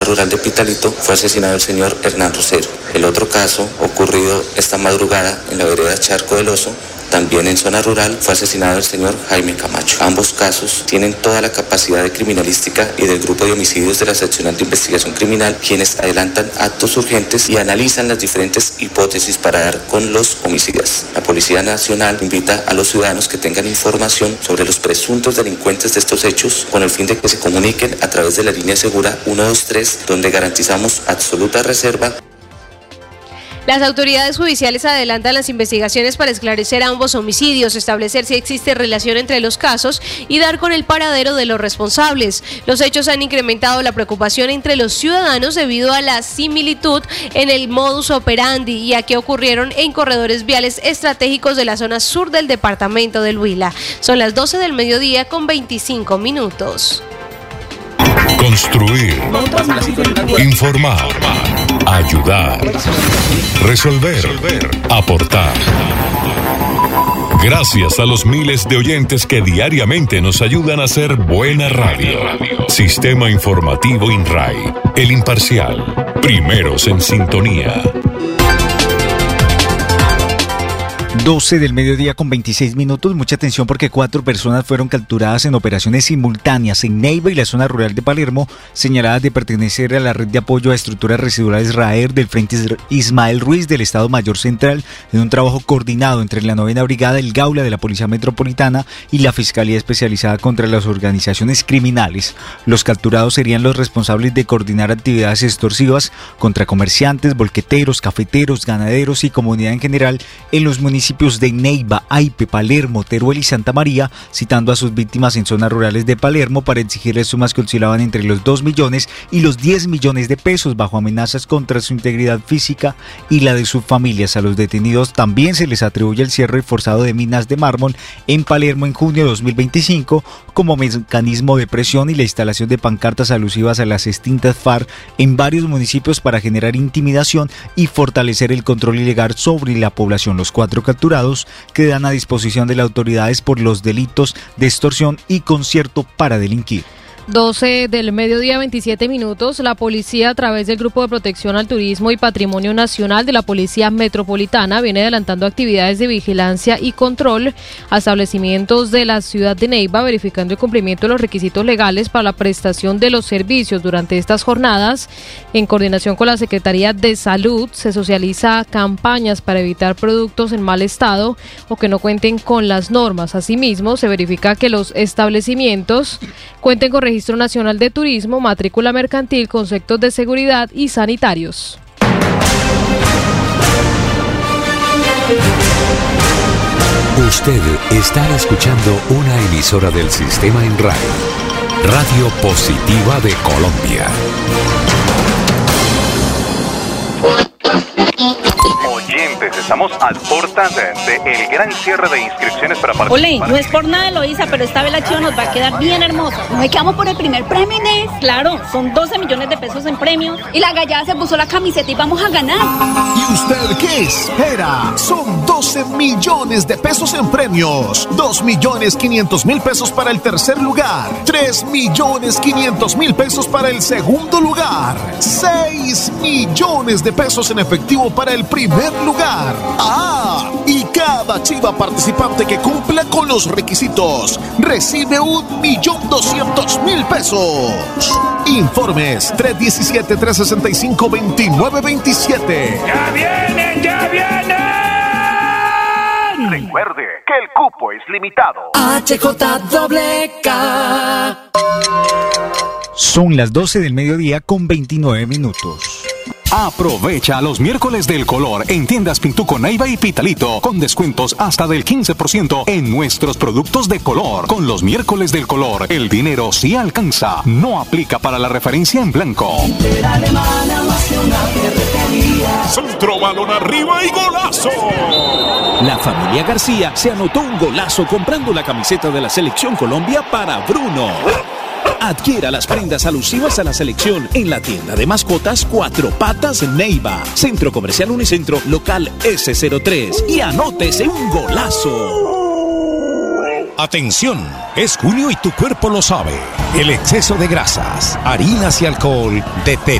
rural de Pitalito fue asesinado el señor Hernán Rosero. El otro caso, ocurrido esta madrugada en la vereda Charco del Oso, también en zona rural, fue asesinado el señor Jaime Camacho. Ambos casos tienen toda la capacidad de criminalística y del grupo de homicidios de la Seccional de Investigación Criminal, quienes adelantan actos urgentes y analizan las diferentes hipótesis para dar con los homicidas. La Policía Nacional invita a los ciudadanos que tengan información sobre los presuntos delincuentes de estos hechos con el fin de que se comuniquen a través de la línea segura 123, donde garantizamos absoluta reserva. Las autoridades judiciales adelantan las investigaciones para esclarecer ambos homicidios, establecer si existe relación entre los casos y dar con el paradero de los responsables. Los hechos han incrementado la preocupación entre los ciudadanos debido a la similitud en el modus operandi y a que ocurrieron en corredores viales estratégicos de la zona sur del departamento del Huila. Son las 12 del mediodía con 25 minutos. Construir, informar, ayudar, resolver, aportar. Gracias a los miles de oyentes que diariamente nos ayudan a hacer buena radio. Sistema Informativo INRAI, el imparcial, primeros en sintonía. 12 del mediodía con 26 minutos. Mucha atención porque 4 personas fueron capturadas en operaciones simultáneas en Neiva y la zona rural de Palermo, señaladas de pertenecer a la red de apoyo a estructuras residuales RAER del Frente Ismael Ruiz del Estado Mayor Central, en un trabajo coordinado entre la 9ª Brigada, el Gaula de la Policía Metropolitana y la Fiscalía Especializada contra las Organizaciones Criminales. Los capturados serían los responsables de coordinar actividades extorsivas contra comerciantes, bolqueteros, cafeteros, ganaderos y comunidad en general en los municipios de Neiva, Aipe, Palermo, Teruel y Santa María, citando a sus víctimas en zonas rurales de Palermo para exigirles sumas que oscilaban entre los 2 millones y los 10 millones de pesos bajo amenazas contra su integridad física y la de sus familias. A los detenidos también se les atribuye el cierre forzado de minas de mármol en Palermo en junio de 2025 como mecanismo de presión y la instalación de pancartas alusivas a las extintas FARC en varios municipios para generar intimidación y fortalecer el control ilegal sobre la población. Los 4 capturados quedan a disposición de las autoridades por los delitos de extorsión y concierto para delinquir. 12 del mediodía, 27 minutos. La policía, a través del Grupo de Protección al Turismo y Patrimonio Nacional de la Policía Metropolitana, viene adelantando actividades de vigilancia y control a establecimientos de la ciudad de Neiva, verificando el cumplimiento de los requisitos legales para la prestación de los servicios. Durante estas jornadas, en coordinación con la Secretaría de Salud, se socializa campañas para evitar productos en mal estado o que no cuenten con las normas. Asimismo, se verifica que los establecimientos cuenten con Registro Nacional de Turismo, matrícula mercantil, conceptos de seguridad y sanitarios. Usted está escuchando una emisora del Sistema INRAI, Radio Positiva de Colombia. Oyentes, estamos a puertas del gran cierre de inscripciones para participar. Ole, no es por nada, Eloísa, pero esta vez la chiva nos va a quedar bien hermosa. ¿No es que vamos por el primer premio, Inés? Claro, son 12 millones de pesos en premios. Y la gallada se puso la camiseta y vamos a ganar. ¿Y usted qué espera? Son 12 millones de pesos en premios. 2.500.000 pesos para el tercer lugar. 3.500.000 pesos para el segundo lugar. 6 millones de pesos en efectivo para el primer lugar. ¡Ah! Y cada chiva participante que cumpla con los requisitos recibe 1.200.000 pesos. Informes 317-365-2927. ¡Ya vienen, ya vienen! Recuerde que el cupo es limitado. HJWK. Son las 12 del mediodía con 29 minutos. Aprovecha los miércoles del color en tiendas Pintuco Neiva y Pitalito con descuentos hasta del 15% en nuestros productos de color. Con los miércoles del color, el dinero sí alcanza. No aplica para la referencia en blanco. Centro, balón arriba y golazo. La familia García se anotó un golazo comprando la camiseta de la Selección Colombia para Bruno. Adquiera las prendas alusivas a la selección en la tienda de mascotas Cuatro Patas Neiva, Centro Comercial Unicentro, local S03, y anótese un golazo. Atención, es junio y tu cuerpo lo sabe. El exceso de grasas, harinas y alcohol deteriora